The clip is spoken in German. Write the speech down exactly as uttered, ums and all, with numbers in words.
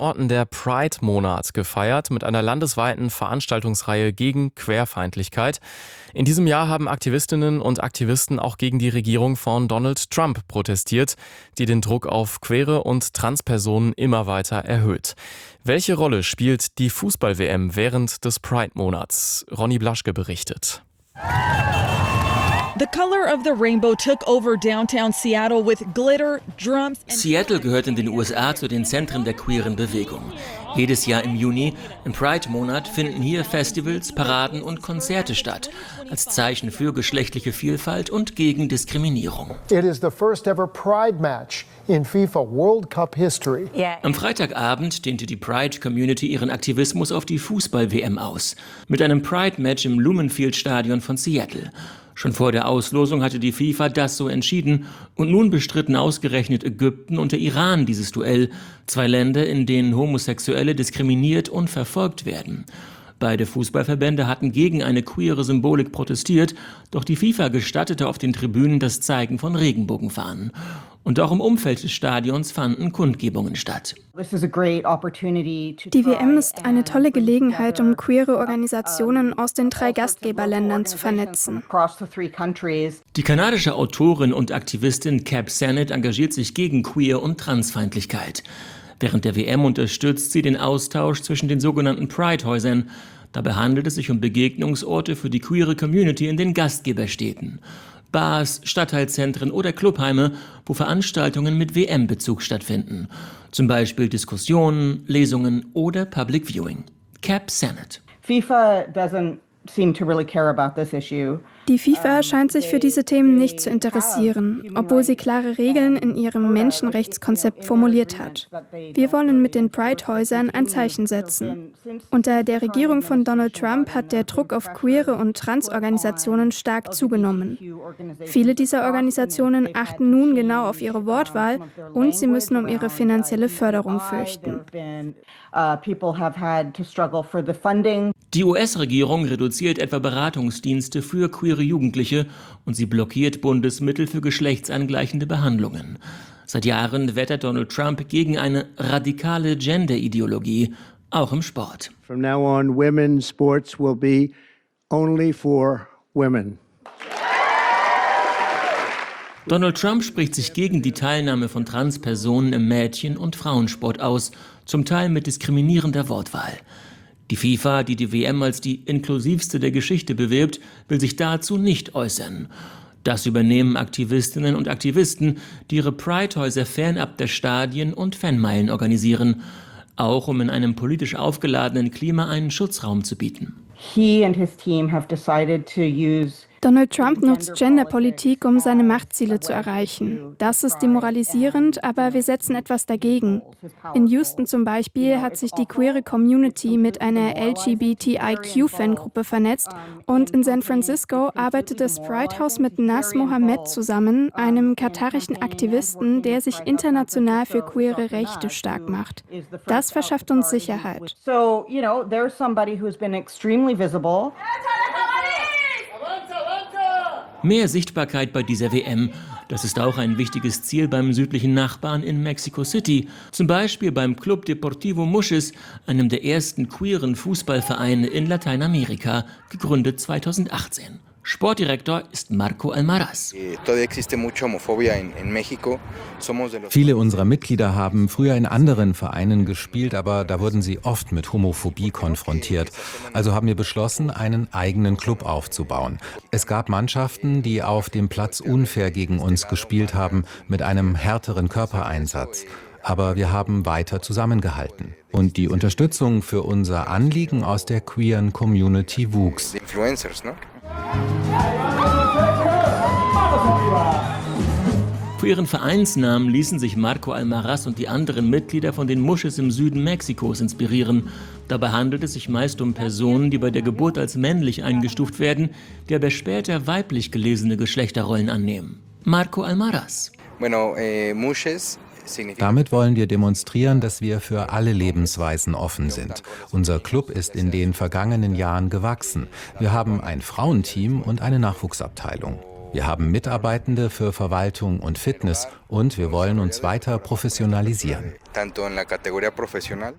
Orten der Pride-Monat gefeiert mit einer landesweiten Veranstaltungsreihe gegen Queerfeindlichkeit. In diesem Jahr haben Aktivistinnen und Aktivisten auch gegen die Regierung von Donald Trump protestiert, die den Druck auf queere und Transpersonen immer weiter erhöht. Welche Rolle spielt die Fußball-W M während des Pride-Monats? Ronny Blaschke berichtet. The color of the rainbow took over downtown Seattle with glitter, drums and Seattle gehört in den U S A zu den Zentren der queeren Bewegung. Jedes Jahr im Juni, im Pride-Monat, finden hier Festivals, Paraden und Konzerte statt, als Zeichen für geschlechtliche Vielfalt und gegen Diskriminierung. It is the first ever Pride match in FIFA World Cup history. Am Freitagabend dehnte die Pride-Community ihren Aktivismus auf die Fußball-W M aus, mit einem Pride-Match im Lumenfield-Stadion von Seattle. Schon vor der Auslosung hatte die FIFA das so entschieden und nun bestritten ausgerechnet Ägypten und der Iran dieses Duell, zwei Länder, in denen Homosexuelle diskriminiert und verfolgt werden. Beide Fußballverbände hatten gegen eine queere Symbolik protestiert, doch die FIFA gestattete auf den Tribünen das Zeigen von Regenbogenfahnen. Und auch im Umfeld des Stadions fanden Kundgebungen statt. Die W M ist eine tolle Gelegenheit, um queere Organisationen aus den drei Gastgeberländern zu vernetzen. Die kanadische Autorin und Aktivistin Cap Sennett engagiert sich gegen Queer- und Transfeindlichkeit. Während der W M unterstützt sie den Austausch zwischen den sogenannten Pride-Häusern. Dabei handelt es sich um Begegnungsorte für die queere Community in den Gastgeberstädten. Bars, Stadtteilzentren oder Clubheime, wo Veranstaltungen mit W M-Bezug stattfinden. Zum Beispiel Diskussionen, Lesungen oder Public Viewing. Cap Sennett. FIFA doesn't seem to really care about this issue. Die FIFA scheint sich für diese Themen nicht zu interessieren, obwohl sie klare Regeln in ihrem Menschenrechtskonzept formuliert hat. Wir wollen mit den Pride-Häusern ein Zeichen setzen. Unter der Regierung von Donald Trump hat der Druck auf queere und Transorganisationen stark zugenommen. Viele dieser Organisationen achten nun genau auf ihre Wortwahl und sie müssen um ihre finanzielle Förderung fürchten. Die U S-Regierung reduziert etwa Beratungsdienste für queere Jugendliche und sie blockiert Bundesmittel für geschlechtsangleichende Behandlungen. Seit Jahren wettert Donald Trump gegen eine radikale Gender-Ideologie, auch im Sport. From now on, women's sports will be only for women. Donald Trump spricht sich gegen die Teilnahme von Transpersonen im Mädchen- und Frauensport aus, zum Teil mit diskriminierender Wortwahl. Die FIFA, die die W M als die inklusivste der Geschichte bewirbt, will sich dazu nicht äußern. Das übernehmen Aktivistinnen und Aktivisten, die ihre Pride-Häuser fernab der Stadien und Fanmeilen organisieren, auch um in einem politisch aufgeladenen Klima einen Schutzraum zu bieten. He and his team have decided to use Donald Trump nutzt Genderpolitik, um seine Machtziele zu erreichen. Das ist demoralisierend, aber wir setzen etwas dagegen. In Houston zum Beispiel hat sich die queere Community mit einer L G B T I Q-Fangruppe vernetzt und in San Francisco arbeitet das Pride House mit Naz Mohammed zusammen, einem katarischen Aktivisten, der sich international für queere Rechte stark macht. Das verschafft uns Sicherheit. So, you know, there's somebody who's been extremely visible. Mehr Sichtbarkeit bei dieser W M, das ist auch ein wichtiges Ziel beim südlichen Nachbarn in Mexico City. Zum Beispiel beim Club Deportivo Muxes, einem der ersten queeren Fußballvereine in Lateinamerika, gegründet zweitausendachtzehn. Sportdirektor ist Marco Almaraz. Viele unserer Mitglieder haben früher in anderen Vereinen gespielt, aber da wurden sie oft mit Homophobie konfrontiert. Also haben wir beschlossen, einen eigenen Club aufzubauen. Es gab Mannschaften, die auf dem Platz unfair gegen uns gespielt haben, mit einem härteren Körpereinsatz. Aber wir haben weiter zusammengehalten. Und die Unterstützung für unser Anliegen aus der queeren Community wuchs. Für ihren Vereinsnamen ließen sich Marco Almaraz und die anderen Mitglieder von den Muxes im Süden Mexikos inspirieren. Dabei handelt es sich meist um Personen, die bei der Geburt als männlich eingestuft werden, die aber später weiblich gelesene Geschlechterrollen annehmen. Marco Almaraz. Bueno, eh, Muxes Damit wollen wir demonstrieren, dass wir für alle Lebensweisen offen sind. Unser Club ist in den vergangenen Jahren gewachsen. Wir haben ein Frauenteam und eine Nachwuchsabteilung. Wir haben Mitarbeitende für Verwaltung und Fitness und wir wollen uns weiter professionalisieren.